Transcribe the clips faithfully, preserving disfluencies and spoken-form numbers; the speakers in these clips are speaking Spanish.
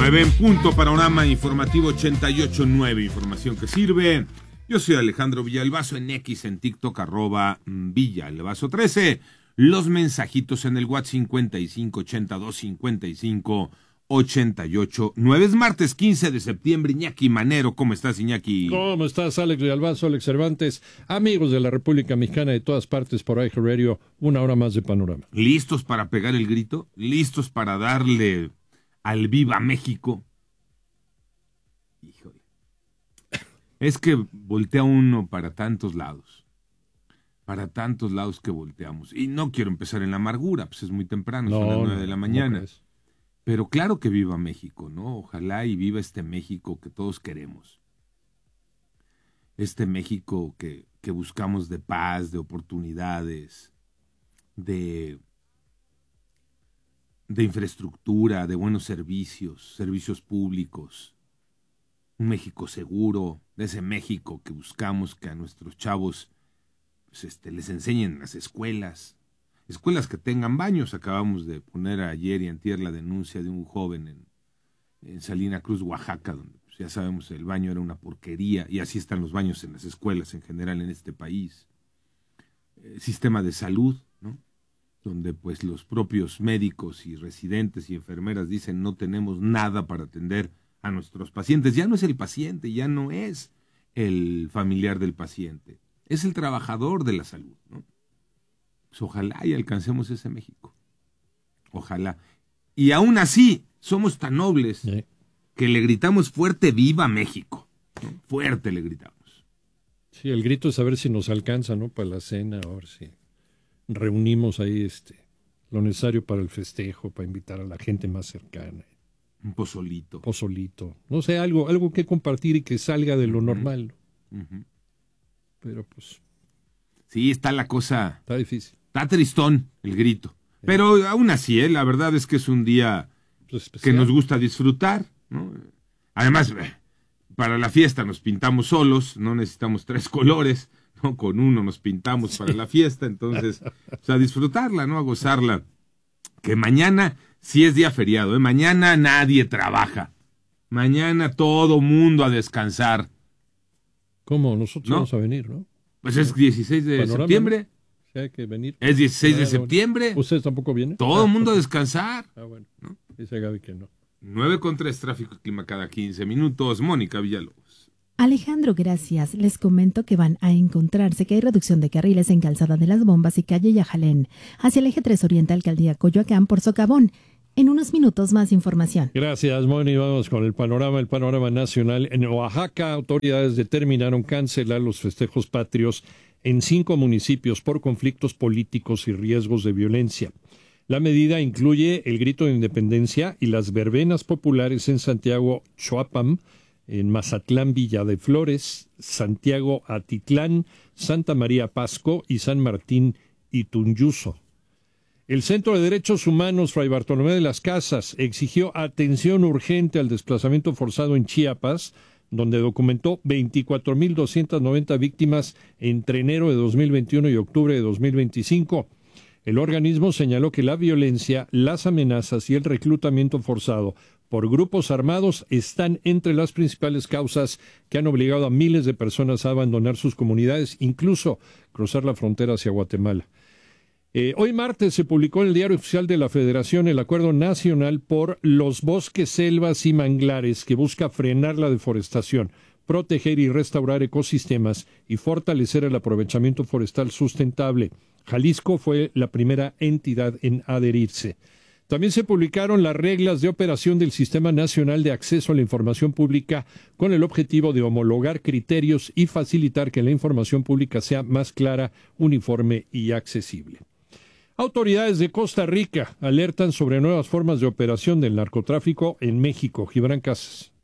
nueve en punto, panorama informativo ochenta y ocho punto nueve, información que sirve. Yo soy Alejandro Villalbazo, en X, en TikTok, arroba Villalbazo trece. Los mensajitos en el WhatsApp cincuenta y cinco ochenta y dos cincuenta y cinco ochenta y ocho nueve. Es martes quince de septiembre. Iñaki Manero, ¿cómo estás, Iñaki? ¿Cómo estás, Alex Villalbazo, Alex Cervantes? Amigos de la República Mexicana de todas partes por iHeartRadio, una hora más de panorama. ¿Listos para pegar el grito? ¿Listos para darle al Viva México? Híjole. Es que voltea uno para tantos lados. Para tantos lados que volteamos. Y no quiero empezar en la amargura, pues es muy temprano, no, son las nueve no, de la mañana. No Pero claro que viva México, ¿no? Ojalá y viva este México que todos queremos. Este México que, que buscamos de paz, de oportunidades, de, de infraestructura, de buenos servicios, servicios públicos. Un México seguro, de ese México que buscamos que a nuestros chavos pues, este, les enseñen en las escuelas. Escuelas que tengan baños. Acabamos de poner ayer y antier la denuncia de un joven en, en Salina Cruz, Oaxaca, donde pues, ya sabemos el baño era una porquería, y así están los baños en las escuelas en general en este país. Eh, sistema de salud, ¿no? Donde pues los propios médicos y residentes y enfermeras dicen no tenemos nada para atender a nuestros pacientes. Ya no es el paciente, ya no es el familiar del paciente, es el trabajador de la salud, ¿no? Pues ojalá y alcancemos ese México. Ojalá. Y aún así, somos tan nobles sí. que le gritamos fuerte, ¡viva México! ¿No? Fuerte le gritamos. Sí, el grito es a ver si nos alcanza, ¿no? Para la cena, a ver si reunimos ahí este lo necesario para el festejo, para invitar a la gente más cercana. Un pozolito. Pozolito. No sé, algo, algo que compartir y que salga de lo uh-huh. normal. Uh-huh. Pero pues... Sí, está la cosa... Está difícil. Está tristón el grito. Sí. Pero aún así, ¿eh? La verdad es que es un día pues que nos gusta disfrutar, ¿no? Además, para la fiesta nos pintamos solos, no necesitamos tres colores, ¿no? Con uno nos pintamos sí. para la fiesta, entonces, o sea, a disfrutarla, ¿no? A gozarla. Que mañana sí es día feriado, ¿eh? Mañana nadie trabaja. Mañana todo mundo a descansar. ¿Cómo? Nosotros ¿no? vamos a venir, ¿no? Pues es dieciséis de Panorama, septiembre. ¿no? Hay que venir. Es dieciséis de septiembre. ¿Ustedes tampoco vienen? Todo el ah, mundo a descansar. Ah, bueno. ¿No? Dice Gaby que no. nueve con tres, tráfico y clima cada quince minutos. Mónica Villalobos. Alejandro, gracias. Les comento que van a encontrarse que hay reducción de carriles en Calzada de las Bombas y calle Yajalén, hacia el eje tres Oriente, Alcaldía Coyoacán por Socavón. En unos minutos más información. Gracias, Moni. Vamos con el panorama, el panorama nacional. En Oaxaca, autoridades determinaron cancelar los festejos patrios en cinco municipios por conflictos políticos y riesgos de violencia. La medida incluye el grito de independencia y las verbenas populares en Santiago Choapam, en Mazatlán Villa de Flores, Santiago Atitlán, Santa María Pasco y San Martín Itunyuzo. El Centro de Derechos Humanos Fray Bartolomé de las Casas exigió atención urgente al desplazamiento forzado en Chiapas, donde documentó veinticuatro mil doscientas noventa víctimas entre enero de dos mil veintiuno y octubre de dos mil veinticinco. El organismo señaló que la violencia, las amenazas y el reclutamiento forzado por grupos armados están entre las principales causas que han obligado a miles de personas a abandonar sus comunidades, incluso cruzar la frontera hacia Guatemala. Eh, hoy martes se publicó en el Diario Oficial de la Federación el Acuerdo Nacional por los Bosques, Selvas y Manglares, que busca frenar la deforestación, proteger y restaurar ecosistemas y fortalecer el aprovechamiento forestal sustentable. Jalisco fue la primera entidad en adherirse. También se publicaron las reglas de operación del Sistema Nacional de Acceso a la Información Pública con el objetivo de homologar criterios y facilitar que la información pública sea más clara, uniforme y accesible. Autoridades de Costa Rica alertan sobre nuevas formas de operación del narcotráfico en México. Gibran Casas.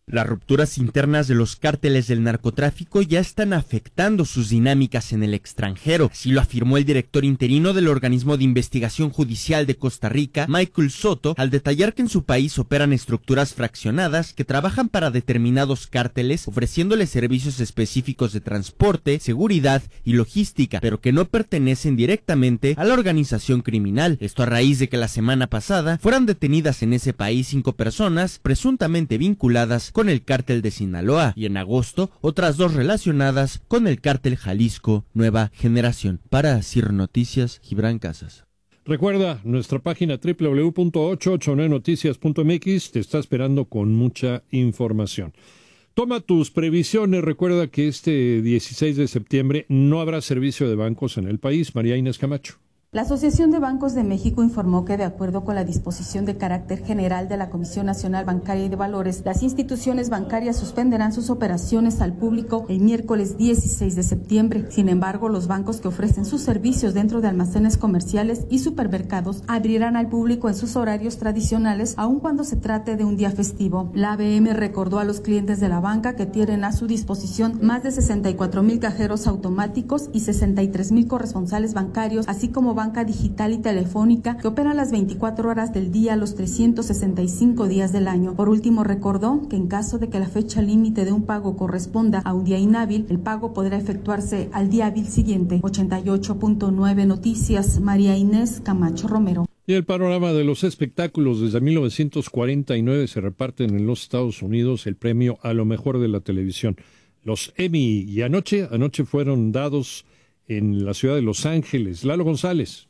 Las rupturas internas de los cárteles del narcotráfico ya están afectando sus dinámicas en el extranjero, así lo afirmó el director interino del Organismo de Investigación Judicial de Costa Rica, Michael Soto, al detallar que en su país operan estructuras fraccionadas que trabajan para determinados cárteles, ofreciéndoles servicios específicos de transporte, seguridad y logística, pero que no pertenecen directamente a la organización criminal. Esto a raíz de que la semana pasada fueran detenidas en ese país cinco personas presuntamente vinculadas con el cártel de Sinaloa y en agosto otras dos relacionadas con el cártel Jalisco Nueva Generación. Para Asir Noticias, Gibran Casas. Recuerda, nuestra página doble u doble u doble u punto ochocientos ochenta y nueve noticias punto m x te está esperando con mucha información. Toma tus previsiones. Recuerda que este dieciséis de septiembre no habrá servicio de bancos en el país. María Inés Camacho. La Asociación de Bancos de México informó que, de acuerdo con la disposición de carácter general de la Comisión Nacional Bancaria y de Valores, las instituciones bancarias suspenderán sus operaciones al público el miércoles dieciséis de septiembre. Sin embargo, los bancos que ofrecen sus servicios dentro de almacenes comerciales y supermercados abrirán al público en sus horarios tradicionales, aun cuando se trate de un día festivo. La A B M recordó a los clientes de la banca que tienen a su disposición más de sesenta y cuatro mil cajeros automáticos y sesenta y tres mil corresponsales bancarios, así como banca digital y telefónica que opera las veinticuatro horas del día, los trescientos sesenta y cinco días del año. Por último, recordó que en caso de que la fecha límite de un pago corresponda a un día inhábil, el pago podrá efectuarse al día hábil siguiente. ochenta y ocho punto nueve Noticias, María Inés Camacho Romero. Y el panorama de los espectáculos. Desde mil novecientos cuarenta y nueve se reparten en los Estados Unidos el premio a lo mejor de la televisión, los Emmy, y anoche, anoche fueron dados en la ciudad de Los Ángeles. Lalo González.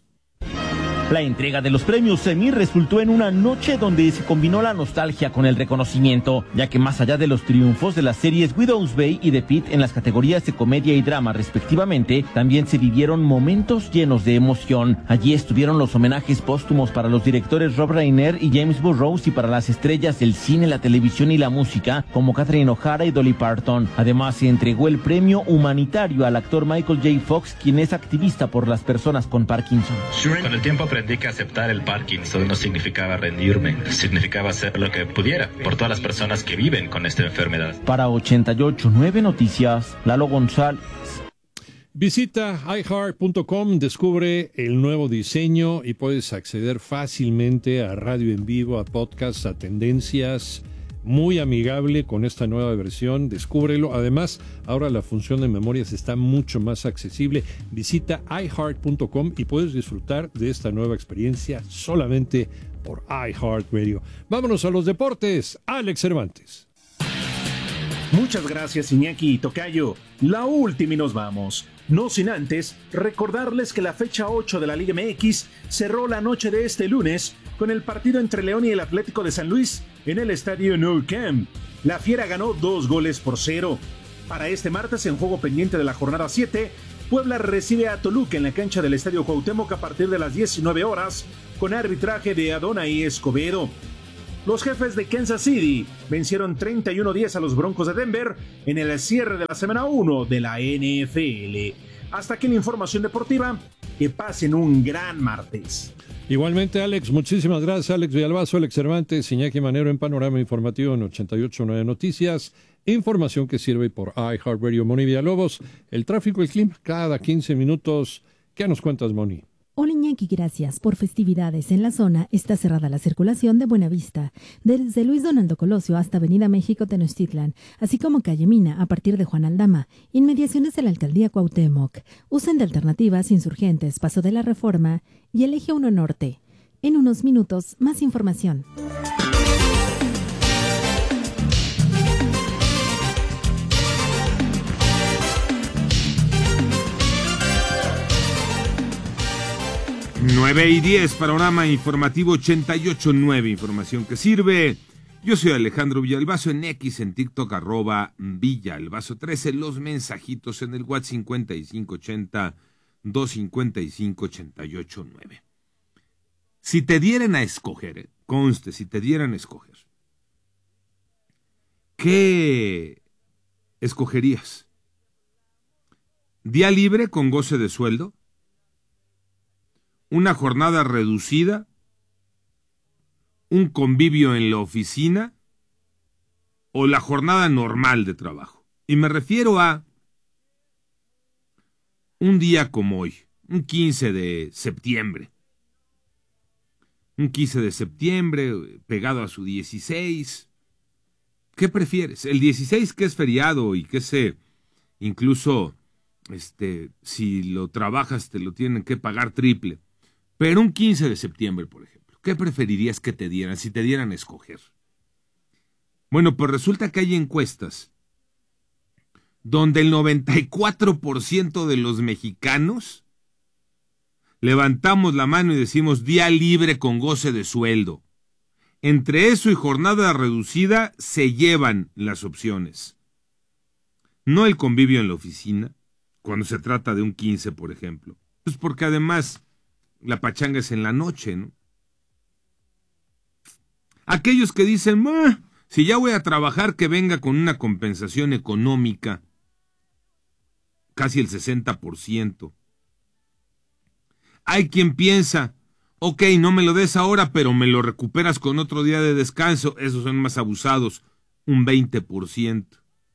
La entrega de los premios Emmy resultó en una noche donde se combinó la nostalgia con el reconocimiento, ya que más allá de los triunfos de las series Widow's Bay y The Pitt en las categorías de comedia y drama respectivamente, también se vivieron momentos llenos de emoción. Allí estuvieron los homenajes póstumos para los directores Rob Reiner y James Burrows y para las estrellas del cine, la televisión y la música como Catherine O'Hara y Dolly Parton. Además, se entregó el premio humanitario al actor Michael J. Fox, quien es activista por las personas con Parkinson. Con el tiempo aprendí que aceptar el Parkinson no significaba rendirme, significaba hacer lo que pudiera por todas las personas que viven con esta enfermedad. Para ochenta y ocho punto nueve Noticias, Lalo González. Visita i heart punto com, descubre el nuevo diseño y puedes acceder fácilmente a radio en vivo, a podcasts, a tendencias. Muy amigable con esta nueva versión, descúbrelo. Además, ahora la función de memorias está mucho más accesible. Visita i heart punto com y puedes disfrutar de esta nueva experiencia solamente por iHeartRadio. Vámonos a los deportes. Alex Cervantes. Muchas gracias, Iñaki y Tocayo. La última y nos vamos. No sin antes recordarles que la fecha ocho de la Liga M X cerró la noche de este lunes con el partido entre León y el Atlético de San Luis en el estadio Nou Camp. La Fiera ganó dos goles por cero. Para este martes, en juego pendiente de la jornada siete, Puebla recibe a Toluca en la cancha del estadio Cuauhtémoc a partir de las diecinueve horas con arbitraje de Adonai Escobedo. Los Jefes de Kansas City vencieron treinta y uno a diez a los Broncos de Denver en el cierre de la semana uno de la N F L. Hasta aquí la información deportiva. Que pasen un gran martes. Igualmente, Alex, muchísimas gracias. Alex Villalbazo, Alex Cervantes, Iñaki Manero en Panorama Informativo en ochenta y ocho punto nueve Noticias. Información que sirve por iHeartRadio. Moni Villalobos, el tráfico y el clima cada quince minutos. ¿Qué nos cuentas, Moni? Hola Iñaki, gracias. Por festividades en la zona está cerrada la circulación de Buenavista, desde Luis Donaldo Colosio hasta Avenida México Tenochtitlan, así como Calle Mina a partir de Juan Aldama, inmediaciones de la Alcaldía Cuauhtémoc. Usen de alternativas Insurgentes, Paso de la Reforma y el Eje uno Norte. En unos minutos, más información. nueve y diez, Panorama Informativo ochenta y ocho punto nueve, información que sirve. Yo soy Alejandro Villalbazo, en X, en TikTok, arroba Villalbazo trece, los mensajitos en el WhatsApp cincuenta y cinco ochenta, doscientos cincuenta y cinco, ochenta y ocho nueve. Si te dieran a escoger, conste, si te dieran a escoger, ¿qué escogerías? ¿Día libre con goce de sueldo? ¿Una jornada reducida? ¿Un convivio en la oficina? o la jornada normal de trabajo. Y me refiero a un día como hoy, un quince de septiembre. Un quince de septiembre, pegado a su dieciséis. ¿Qué prefieres? El dieciséis, que es feriado y que se incluso, este, si lo trabajas te lo tienen que pagar triple. Pero un quince de septiembre, por ejemplo, ¿qué preferirías que te dieran si te dieran a escoger? Bueno, pues resulta que hay encuestas donde el noventa y cuatro por ciento de los mexicanos levantamos la mano y decimos día libre con goce de sueldo. Entre eso y jornada reducida se llevan las opciones. No el convivio en la oficina, cuando se trata de un quince, por ejemplo. Pues porque además la pachanga es en la noche, ¿no? Aquellos que dicen, si ya voy a trabajar, que venga con una compensación económica, casi el sesenta por ciento. Hay quien piensa, ok, no me lo des ahora, pero me lo recuperas con otro día de descanso. Esos son más abusados, un veinte por ciento.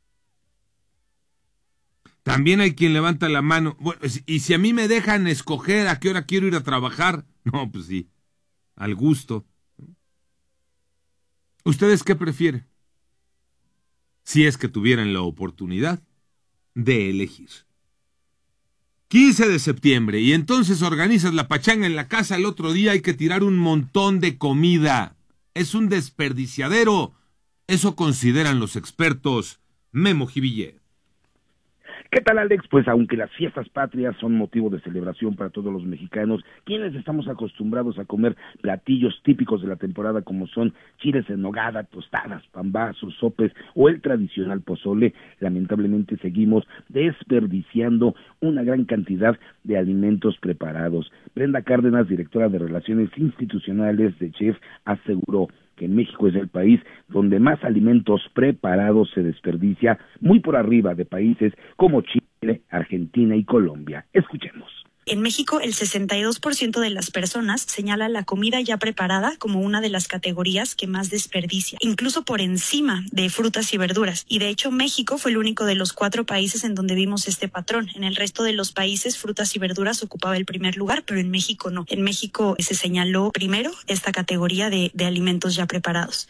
También hay quien levanta la mano, bueno, y si a mí me dejan escoger a qué hora quiero ir a trabajar, no, pues sí, al gusto. ¿Ustedes qué prefieren? Si es que tuvieran la oportunidad de elegir. quince de septiembre, y entonces organizas la pachanga en la casa. El otro día hay que tirar un montón de comida. Es un desperdiciadero. Eso consideran los expertos. Memo Jiville. ¿Qué tal, Alex? Pues aunque las fiestas patrias son motivo de celebración para todos los mexicanos, quienes estamos acostumbrados a comer platillos típicos de la temporada como son chiles en nogada, tostadas, pambazos, sopes o el tradicional pozole, lamentablemente seguimos desperdiciando una gran cantidad de alimentos preparados. Brenda Cárdenas, directora de Relaciones Institucionales de Chef, aseguró que en México es el país donde más alimentos preparados se desperdicia, muy por arriba de países como Chile, Argentina y Colombia. Escuchemos. En México, el sesenta y dos por ciento de las personas señala la comida ya preparada como una de las categorías que más desperdicia, incluso por encima de frutas y verduras. Y de hecho, México fue el único de los cuatro países en donde vimos este patrón. En el resto de los países, frutas y verduras ocupaba el primer lugar, pero en México no. En México se señaló primero esta categoría de, de alimentos ya preparados.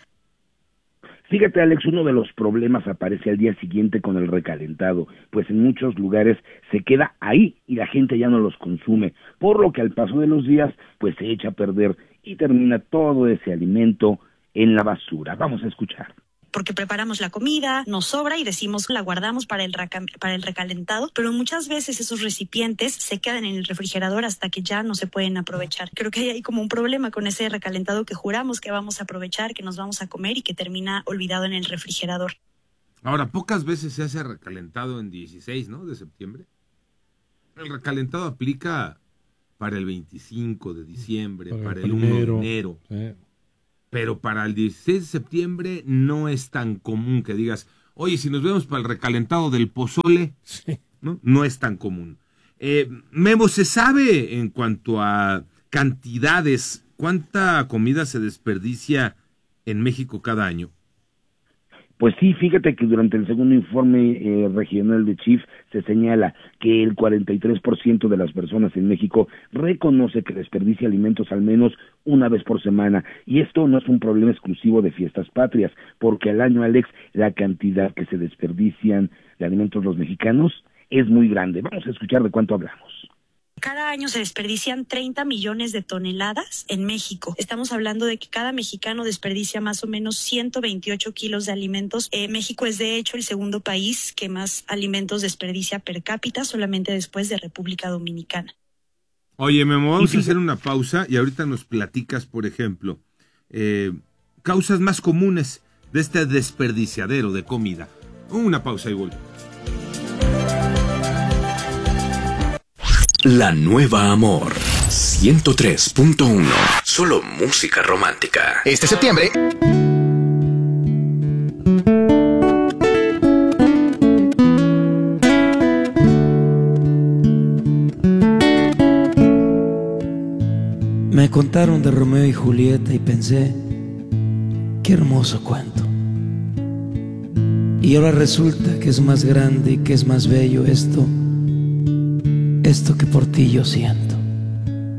Fíjate, Alex, uno de los problemas aparece al día siguiente con el recalentado, pues en muchos lugares se queda ahí y la gente ya no los consume, por lo que al paso de los días, pues se echa a perder y termina todo ese alimento en la basura. Vamos a escuchar. Porque preparamos la comida, nos sobra y decimos la guardamos para el, reca- para el recalentado, pero muchas veces esos recipientes se quedan en el refrigerador hasta que ya no se pueden aprovechar. Creo que hay como un problema con ese recalentado que juramos que vamos a aprovechar, que nos vamos a comer y que termina olvidado en el refrigerador. Ahora, pocas veces se hace recalentado en dieciséis, ¿no?, de septiembre. El recalentado aplica para el veinticinco de diciembre, para, para el primero, uno de enero. Sí. Pero para el dieciséis de septiembre no es tan común que digas, oye, si nos vemos para el recalentado del pozole, sí. ¿no? No es tan común. Eh, Memo, ¿se sabe en cuanto a cantidades cuánta comida se desperdicia en México cada año? Pues sí, fíjate que durante el segundo informe eh, regional de Chif se señala que el cuarenta y tres por ciento de las personas en México reconoce que desperdicia alimentos al menos una vez por semana. Y esto no es un problema exclusivo de fiestas patrias, porque al año, Alex, la cantidad que se desperdician de alimentos los mexicanos es muy grande. Vamos a escuchar de cuánto hablamos. Cada año se desperdician treinta millones de toneladas en México. Estamos hablando de que cada mexicano desperdicia más o menos ciento veintiocho kilos de alimentos. Eh, México es de hecho el segundo país que más alimentos desperdicia per cápita, solamente después de República Dominicana. Oye, Memo, vamos a hacer una pausa y ahorita nos platicas, por ejemplo, eh, causas más comunes de este desperdiciadero de comida. Una pausa y volvemos. La Nueva Amor ciento tres punto uno. Solo música romántica. Este septiembre. Me contaron de Romeo y Julieta y pensé, qué hermoso cuento. Y ahora resulta que es más grande y que es más bello esto, esto que por ti yo siento.